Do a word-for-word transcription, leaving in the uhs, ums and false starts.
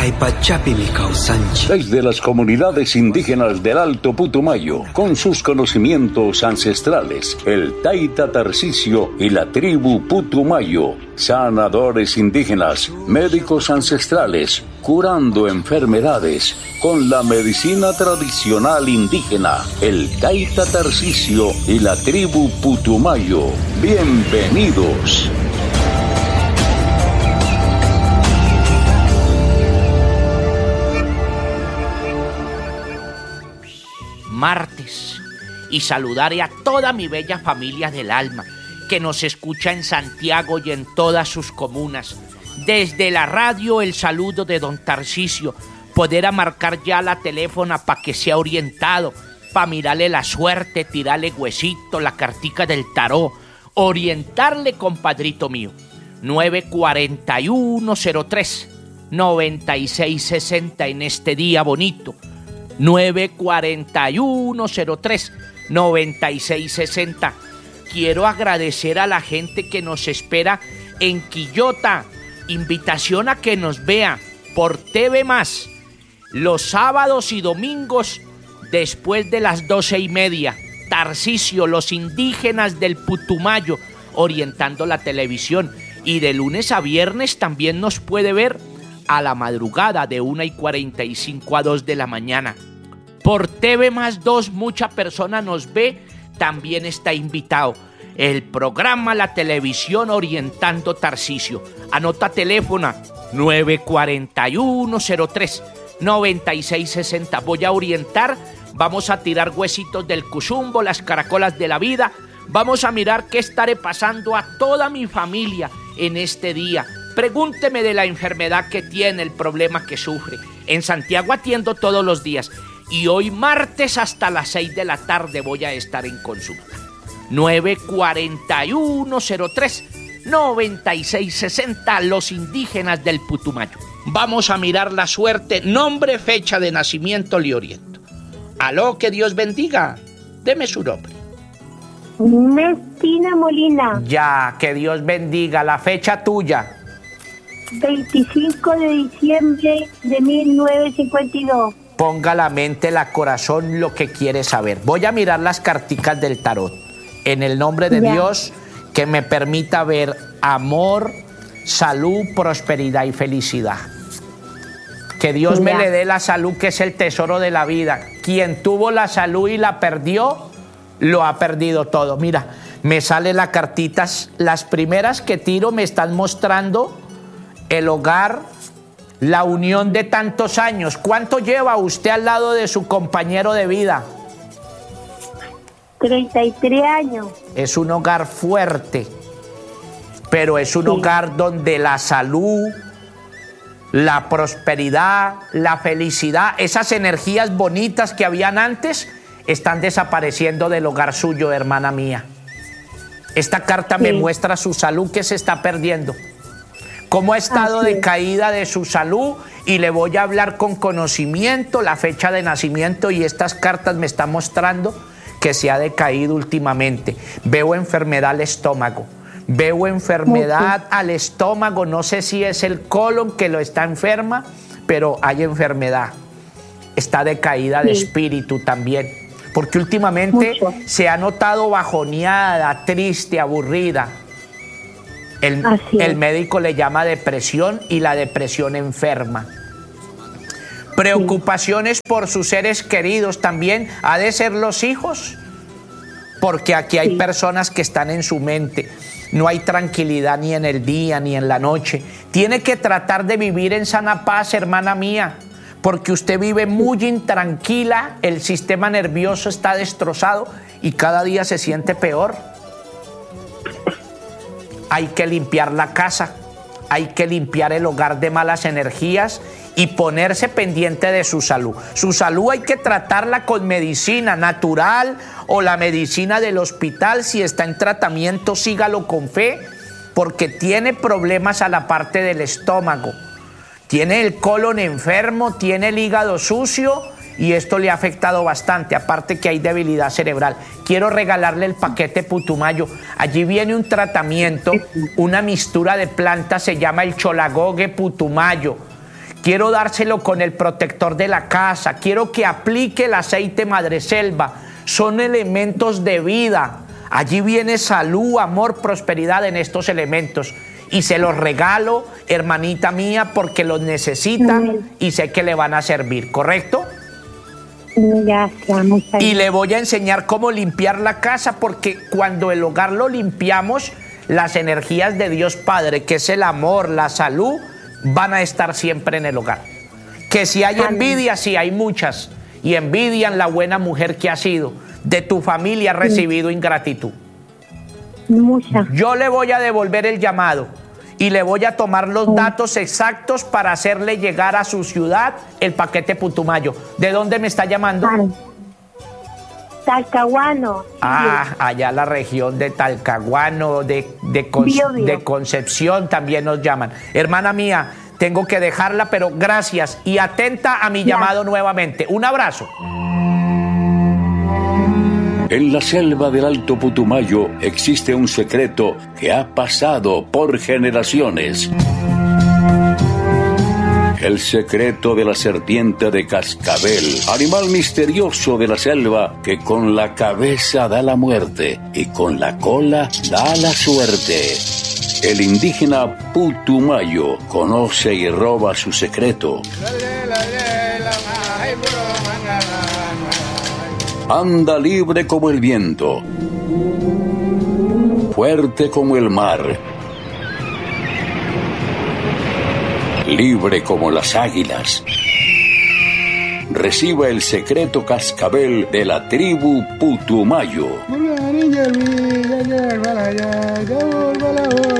Desde las comunidades indígenas del Alto Putumayo, con sus conocimientos ancestrales, el Taita Tarcisio y la tribu Putumayo, sanadores indígenas, médicos ancestrales, curando enfermedades con la medicina tradicional indígena, el Taita Tarcisio y la tribu Putumayo. Bienvenidos. Martes, y saludaré a toda mi bella familia del alma que nos escucha en Santiago y en todas sus comunas. Desde la radio el saludo de don Tarcisio, poder a marcar ya la teléfona para que sea orientado, para mirarle la suerte, tirarle huesito, la cartica del tarot, orientarle, compadrito mío. nueve cuarenta y uno cero tres noventa y seis sesenta en este día bonito. nueve cuarenta y uno cero tres noventa y seis sesenta. Quiero agradecer a la gente que nos espera en Quillota. Invitación a que nos vea por T V Más los sábados y domingos después de las doce y media. Tarcisio, los indígenas del Putumayo, orientando la televisión. Y de lunes a viernes también nos puede ver a la madrugada de una y cuarenta y cinco a dos de la mañana. Por T V Más dos, mucha persona nos ve, también está invitado. El programa La Televisión Orientando Tarcisio. Anota teléfono nueve cuarenta y uno cero tres noventa y seis sesenta. Voy a orientar, vamos a tirar huesitos del cuzumbo, las caracolas de la vida. Vamos a mirar qué estaré pasando a toda mi familia en este día. Pregúnteme de la enfermedad que tiene, el problema que sufre. En Santiago atiendo todos los días. Y hoy martes hasta las seis de la tarde voy a estar en consulta. nueve cuarenta y uno cero tres noventa y seis sesenta, los indígenas del Putumayo. Vamos a mirar la suerte, nombre, fecha de nacimiento, le oriento. Aló, que Dios bendiga. Deme su nombre. Nestina Molina. Ya, que Dios bendiga. La fecha tuya. veinticinco de diciembre de mil novecientos cincuenta y dos. Ponga la mente, la corazón, lo que quiere saber. Voy a mirar las carticas del tarot. En el nombre de ya. Dios, que me permita ver amor, salud, prosperidad y felicidad. Que Dios ya. me le dé la salud, que es el tesoro de la vida. Quien tuvo la salud y la perdió, lo ha perdido todo. Mira, me salen las cartitas. Las primeras que tiro me están mostrando el hogar, la unión de tantos años. ¿Cuánto lleva usted al lado de su compañero de vida? treinta y tres años. Es un hogar fuerte, pero es un sí. hogar donde la salud, la prosperidad, la felicidad, esas energías bonitas que habían antes, están desapareciendo del hogar suyo, hermana mía. Esta carta sí. me muestra su salud que se está perdiendo. Cómo ha estado de caída de su salud, y le voy a hablar con conocimiento, la fecha de nacimiento, y estas cartas me están mostrando que se ha decaído últimamente. Veo enfermedad al estómago, veo enfermedad al estómago, no sé si es el colon que lo está enferma, pero hay enfermedad. Está decaída de espíritu también, porque últimamente Mucho. se ha notado bajoneada, triste, aburrida. El, el médico le llama depresión, y la depresión enferma. Preocupaciones sí. por sus seres queridos también. ¿Ha de ser los hijos? Porque aquí hay sí. personas que están en su mente. No hay tranquilidad ni en el día ni en la noche. Tiene que tratar de vivir en sana paz, hermana mía, porque usted vive muy intranquila, el sistema nervioso está destrozado y cada día se siente peor. Hay que limpiar la casa, hay que limpiar el hogar de malas energías y ponerse pendiente de su salud. Su salud hay que tratarla con medicina natural o la medicina del hospital. Si está en tratamiento, sígalo con fe, porque tiene problemas a la parte del estómago. Tiene el colon enfermo, tiene el hígado sucio, y esto le ha afectado bastante, aparte que hay debilidad cerebral. Quiero regalarle el paquete Putumayo. Allí viene un tratamiento, una mixtura de plantas, se llama el Cholagogue Putumayo, quiero dárselo con el protector de la casa, quiero que aplique el aceite madreselva. Son elementos de vida. Allí viene salud, amor, prosperidad en estos elementos. Y se los regalo, hermanita mía, porque los necesitan y sé que le van a servir, ¿correcto? Gracias, muchas gracias. Y le voy a enseñar cómo limpiar la casa, porque cuando el hogar lo limpiamos, las energías de Dios Padre, que es el amor, la salud, van a estar siempre en el hogar. Que si hay envidia, sí hay muchas, y envidian la buena mujer que ha sido. De tu familia ha recibido ingratitud. Muchas. Yo le voy a devolver el llamado y le voy a tomar los datos exactos para hacerle llegar a su ciudad el paquete Putumayo. ¿De dónde me está llamando? Talcahuano. Ah, allá la región de Talcahuano, de, de, Con, Bio, bio. de Concepción también nos llaman. Hermana mía, tengo que dejarla, pero gracias y atenta a mi Ya. llamado nuevamente. Un abrazo. En la selva del Alto Putumayo existe un secreto que ha pasado por generaciones. El secreto de la serpiente de cascabel, animal misterioso de la selva que con la cabeza da la muerte y con la cola da la suerte. El indígena Putumayo conoce y roba su secreto. Anda libre como el viento, fuerte como el mar, libre como las águilas. Reciba el secreto cascabel de la tribu Putumayo.